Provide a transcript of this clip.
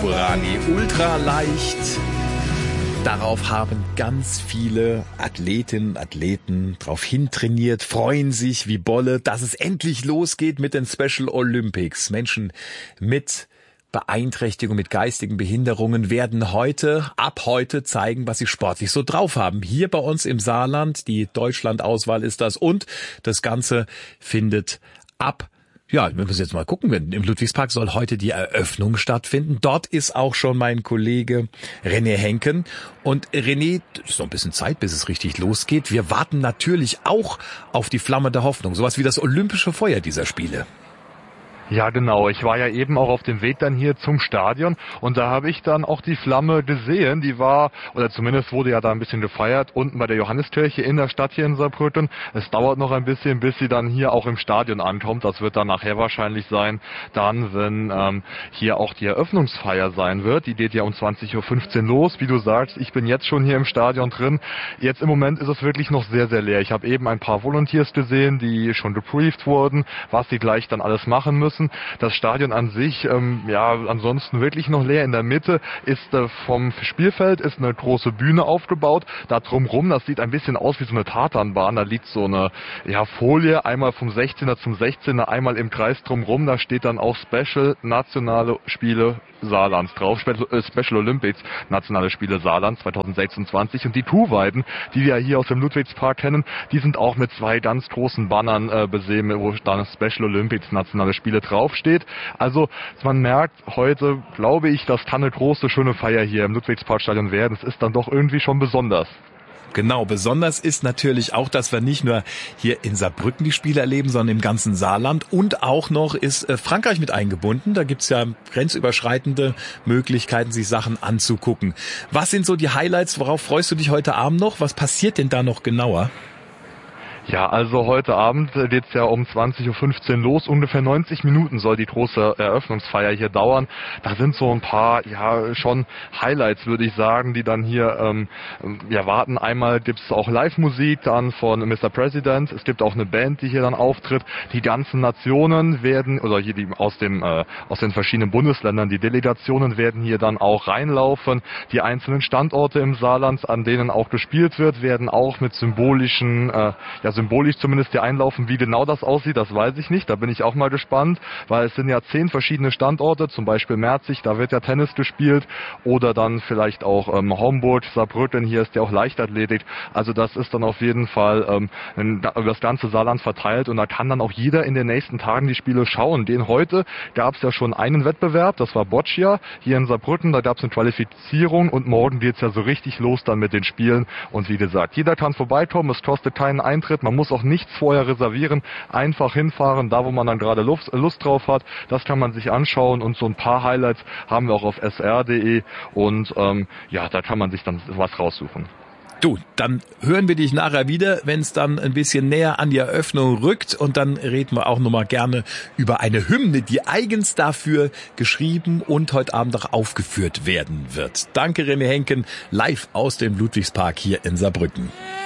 Tuburani. Ultraleicht. Darauf haben ganz viele Athletinnen und Athleten drauf hintrainiert, freuen sich wie Bolle, dass es endlich losgeht mit den Special Olympics. Menschen mit Beeinträchtigung, mit geistigen Behinderungen werden ab heute zeigen, was sie sportlich so drauf haben. Hier bei uns im Saarland, die Deutschlandauswahl ist das, und das Ganze findet wir müssen jetzt mal gucken, im Ludwigspark soll heute die Eröffnung stattfinden. Dort ist auch schon mein Kollege René Henken. Und René, es ist noch ein bisschen Zeit, bis es richtig losgeht. Wir warten natürlich auch auf die Flamme der Hoffnung, sowas wie das olympische Feuer dieser Spiele. Ja, genau. Ich war ja eben auch auf dem Weg dann hier zum Stadion und da habe ich dann auch die Flamme gesehen. Die war, oder zumindest wurde ja da ein bisschen gefeiert, unten bei der Johanneskirche in der Stadt hier in Saarbrücken. Es dauert noch ein bisschen, bis sie dann hier auch im Stadion ankommt. Das wird dann nachher wahrscheinlich sein, dann, wenn hier auch die Eröffnungsfeier sein wird. Die geht ja um 20.15 Uhr los. Wie du sagst, ich bin jetzt schon hier im Stadion drin. Jetzt im Moment ist es wirklich noch sehr, sehr leer. Ich habe eben ein paar Volunteers gesehen, die schon gebrieft wurden, was sie gleich dann alles machen müssen. Das Stadion an sich, ansonsten wirklich noch leer. In der Mitte ist vom Spielfeld ist eine große Bühne aufgebaut. Da drumherum, das sieht ein bisschen aus wie so eine Tatanbahn. Da liegt so eine Folie, einmal vom 16er zum 16er, einmal im Kreis drumherum. Da steht dann auch Special Nationale Spiele Saarlands drauf, Special Olympics Nationale Spiele Saarland 2026. Und die Tuweiden, die wir hier aus dem Ludwigspark kennen, die sind auch mit zwei ganz großen Bannern besehen, wo dann Special Olympics Nationale Spiele draufsteht. Also man merkt heute, glaube ich, das kann eine große, schöne Feier hier im Ludwigsparkstadion werden. Es ist dann doch irgendwie schon besonders. Genau, besonders ist natürlich auch, dass wir nicht nur hier in Saarbrücken die Spiele erleben, sondern im ganzen Saarland, und auch noch ist Frankreich mit eingebunden. Da gibt's ja grenzüberschreitende Möglichkeiten, sich Sachen anzugucken. Was sind so die Highlights? Worauf freust du dich heute Abend noch? Was passiert denn da noch genauer? Ja, also heute Abend geht's ja um 20.15 Uhr los. Ungefähr 90 Minuten soll die große Eröffnungsfeier hier dauern. Da sind so ein paar, schon Highlights, würde ich sagen, die dann hier warten. Einmal gibt's auch Live-Musik dann von Mr. President. Es gibt auch eine Band, die hier dann auftritt. Die ganzen Nationen werden, oder hier die aus den verschiedenen Bundesländern, die Delegationen werden hier dann auch reinlaufen. Die einzelnen Standorte im Saarland, an denen auch gespielt wird, werden auch mit symbolisch zumindest hier einlaufen. Wie genau das aussieht, das weiß ich nicht. Da bin ich auch mal gespannt, weil es sind ja 10 verschiedene Standorte, zum Beispiel Merzig, da wird ja Tennis gespielt, oder dann vielleicht auch Homburg, Saarbrücken, hier ist ja auch Leichtathletik. Also das ist dann auf jeden Fall über das ganze Saarland verteilt, und da kann dann auch jeder in den nächsten Tagen die Spiele schauen. Den heute gab es ja schon einen Wettbewerb, das war Boccia hier in Saarbrücken, da gab es eine Qualifizierung, und morgen geht's ja so richtig los dann mit den Spielen. Und wie gesagt, jeder kann vorbeikommen, es kostet keinen Eintritt. Man muss auch nichts vorher reservieren, einfach hinfahren, da wo man dann gerade Lust drauf hat. Das kann man sich anschauen, und so ein paar Highlights haben wir auch auf sr.de, und da kann man sich dann was raussuchen. Du, dann hören wir dich nachher wieder, wenn es dann ein bisschen näher an die Eröffnung rückt, und dann reden wir auch nochmal gerne über eine Hymne, die eigens dafür geschrieben und heute Abend auch aufgeführt werden wird. Danke, René Henken, live aus dem Ludwigspark hier in Saarbrücken.